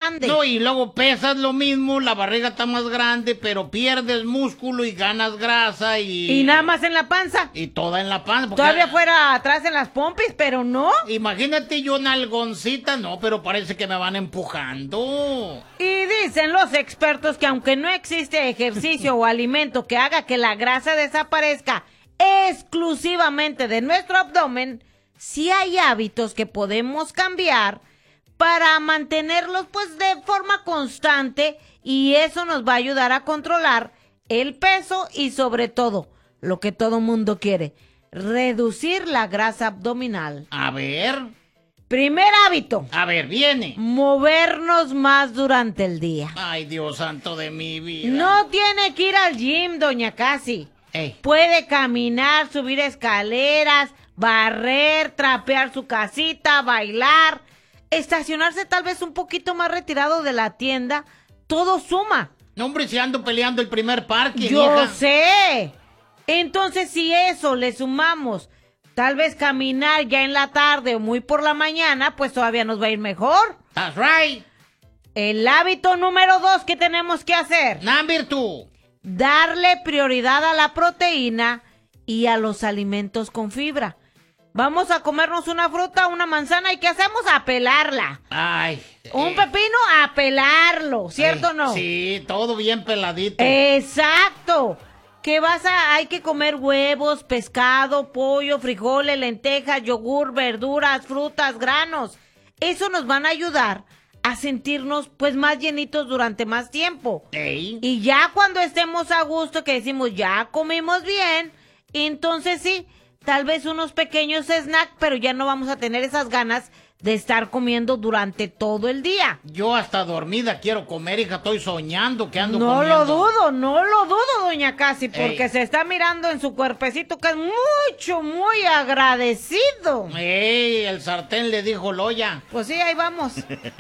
grande. No, y luego pesas lo mismo, la barriga está más grande, pero pierdes músculo y ganas grasa y nada más en la panza. Y toda en la panza. Todavía fuera atrás en las pompis, pero no. Imagínate yo nalgoncita, no, pero parece que me van empujando. Y dicen los expertos que aunque no existe ejercicio o alimento que haga que la grasa desaparezca exclusivamente de nuestro abdomen, sí hay hábitos que podemos cambiar para mantenerlos pues de forma constante, y eso nos va a ayudar a controlar el peso y sobre todo lo que todo mundo quiere, reducir la grasa abdominal. A ver. Primer hábito. A ver, viene. Movernos más durante el día. Ay, Dios santo de mi vida. No tiene que ir al gym, doña Casi. Puede caminar, subir escaleras, barrer, trapear su casita, bailar, estacionarse tal vez un poquito más retirado de la tienda. Todo suma. No, hombre, si ando peleando el primer parque, Yo vieja. sé. Entonces, si eso le sumamos, tal vez caminar ya en la tarde o muy por la mañana, pues todavía nos va a ir mejor. That's right. El hábito número 2 que tenemos que hacer. Number 2. Darle prioridad a la proteína y a los alimentos con fibra. Vamos a comernos una fruta, una manzana, ¿y qué hacemos? A pelarla. Ay. Un pepino, a pelarlo, ¿cierto o no? Sí, todo bien peladito. Exacto. Hay que comer huevos, pescado, pollo, frijoles, lentejas, yogur, verduras, frutas, granos. Eso nos van a ayudar a sentirnos pues más llenitos durante más tiempo. Y ya cuando estemos a gusto, que decimos ya comimos bien, entonces sí, tal vez unos pequeños snacks, pero ya no vamos a tener esas ganas de estar comiendo durante todo el día. Yo hasta dormida quiero comer, hija, estoy soñando que ando no comiendo. No lo dudo, doña Casi, porque se está mirando en su cuerpecito que es muy agradecido. El sartén le dijo Loya. Pues sí, ahí vamos.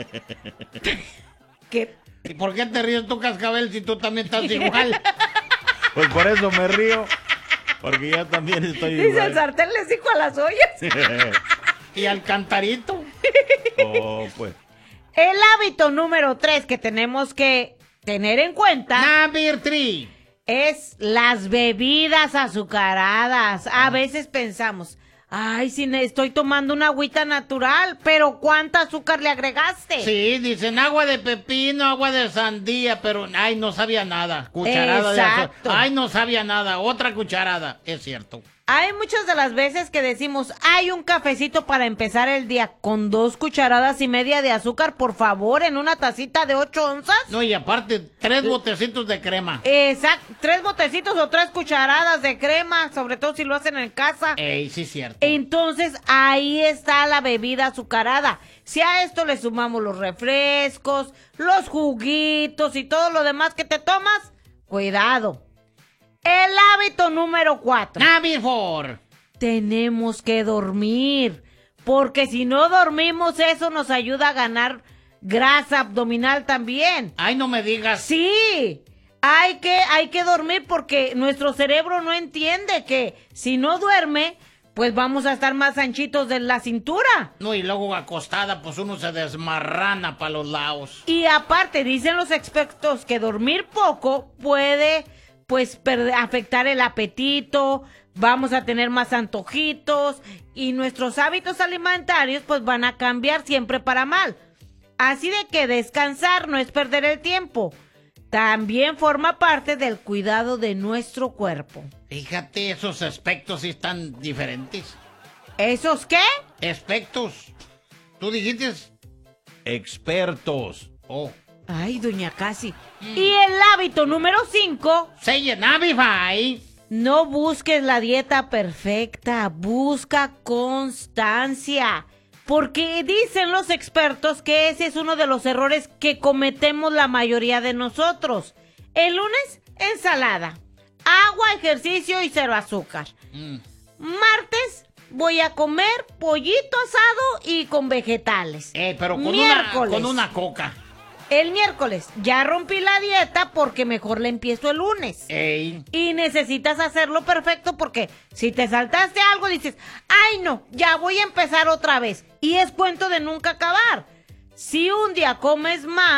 ¿Qué? ¿Y por qué te ríes tú, Cascabel, si tú también estás igual? Pues por eso me río, porque yo también estoy Dice igual. el sartén les dijo a las ollas. Y al cantarito. Oh, pues. El hábito número 3 que tenemos que tener en cuenta. Number 3. Es las bebidas azucaradas. A veces pensamos, ay, si estoy tomando una agüita natural, pero ¿cuánta azúcar le agregaste? Sí, dicen agua de pepino, agua de sandía, pero ay, no sabía nada. Cucharada de azúcar. Ay, no sabía nada. Otra cucharada, es cierto. Hay muchas de las veces que decimos, hay un cafecito para empezar el día con 2 cucharadas y media de azúcar, por favor, en una tacita de 8 onzas. No, y aparte, 3 botecitos de crema. Exacto, 3 botecitos o 3 cucharadas de crema, sobre todo si lo hacen en casa. Sí, cierto. Entonces, ahí está la bebida azucarada. Si a esto le sumamos los refrescos, los juguitos y todo lo demás que te tomas, cuidado. El hábito número 4. Number 4. Tenemos que dormir, porque si no dormimos, eso nos ayuda a ganar grasa abdominal también. Ay, no me digas. Sí, hay que dormir porque nuestro cerebro no entiende que si no duerme, pues vamos a estar más anchitos de la cintura. No, y luego acostada, pues uno se desmarrana para los lados. Y aparte, dicen los expertos que dormir poco puede pues afectar el apetito, vamos a tener más antojitos y nuestros hábitos alimentarios pues van a cambiar siempre para mal. Así de que descansar no es perder el tiempo, también forma parte del cuidado de nuestro cuerpo. Fíjate, esos aspectos sí están diferentes. ¿Esos qué? Aspectos. ¿Tú dijiste? Expertos. Oh. Ay, doña Casi. Y el hábito número 5. Say Navify. No busques la dieta perfecta, busca constancia. Porque dicen los expertos que ese es uno de los errores que cometemos la mayoría de nosotros. El lunes, ensalada, agua, ejercicio y 0 azúcar. Martes, voy a comer pollito asado y con vegetales. Pero con una coca. El miércoles, ya rompí la dieta porque mejor le empiezo el lunes. Y necesitas hacerlo perfecto porque si te saltaste algo dices, ay no, ya voy a empezar otra vez. Y es cuento de nunca acabar. Si un día comes más,